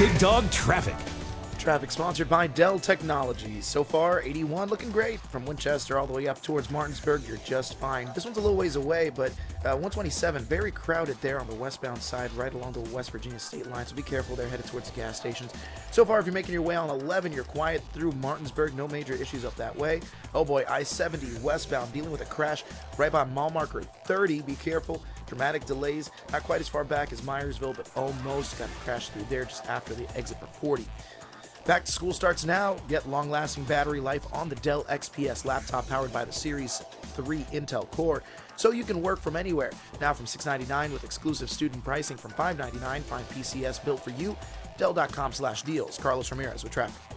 Big Dog Traffic. Traffic sponsored by Dell Technologies. So far, 81 looking great. From Winchester all the way up towards Martinsburg, you're just fine. This one's a little ways away, but 127, very crowded there on the westbound side, right along the West Virginia state line, so be careful there, headed towards the gas stations. So far, if you're making your way on 11, you're quiet through Martinsburg, no major issues up that way. Oh boy, I-70 westbound, dealing with a crash right by mile marker 30, be careful. Dramatic delays, not quite as far back as Myersville, but almost got a crash through there just after the exit for 40. Back to school starts now. Get long-lasting battery life on the Dell XPS laptop powered by the Series 3 Intel Core, so you can work from anywhere. Now from $699 with exclusive student pricing from $599. Find PCS built for you. Dell.com/deals. Carlos Ramirez with traffic.